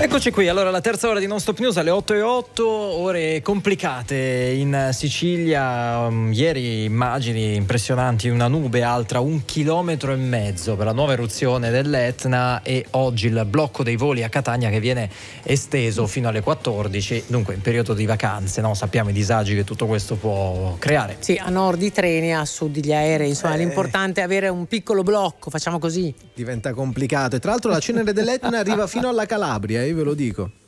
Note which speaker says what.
Speaker 1: Eccoci qui, allora la terza ora di Non Stop News alle 8:08, ore complicate in Sicilia. Ieri immagini impressionanti, una nube alta 1,5 chilometri per la nuova eruzione dell'Etna, e oggi il blocco dei voli a Catania che viene esteso fino alle 14, dunque in periodo di vacanze, no? Sappiamo i disagi che tutto questo può creare.
Speaker 2: Sì, a nord i treni, a sud gli aerei, insomma l'importante è avere un piccolo blocco, facciamo così.
Speaker 3: Diventa complicato, e tra l'altro la cenere dell'Etna arriva fino alla Calabria, io ve lo dico.